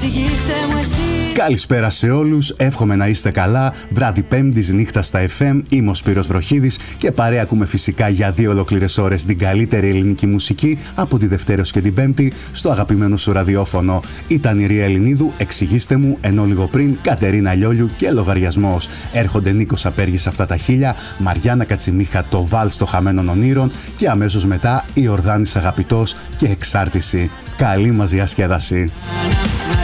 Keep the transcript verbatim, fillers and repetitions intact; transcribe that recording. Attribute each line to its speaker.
Speaker 1: εξηγήστε μου εσείς.
Speaker 2: Καλησπέρα σε όλους, εύχομαι να είστε καλά. Βράδυ Πέμπτης, νύχτα στα εφ εμ. Είμαι ο Σπύρος Βροχίδης και παρέα ακούμε φυσικά για δύο ολόκληρες ώρες την καλύτερη ελληνική μουσική από τη Δευτέρα ως και την Πέμπτη στο αγαπημένο σου ραδιόφωνο. Ήταν η Ρία Ελληνίδου, εξηγήστε μου, ενώ λίγο πριν Κατερίνα Λιόλιου και λογαριασμός. Έρχονται Νίκος Απέργης αυτά τα χίλια, Μαριάννα Κατσιμίχα το βάλς των χαμένων ονείρων και αμέσως μετά η Ορδάνης Αγαπητός και Εξάρτηση. Καλή μας διασκέδαση.